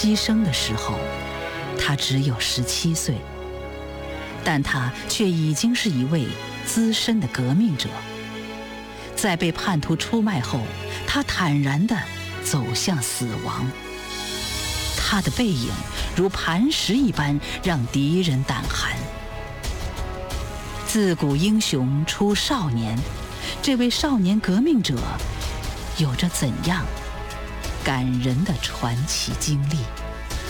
牺牲的时候，他只有17岁，但他却已经是一位资深的革命者。在被叛徒出卖后，他坦然地走向死亡。他的背影如磐石一般，让敌人胆寒。自古英雄出少年，这位少年革命者有着怎样感人的传奇经历？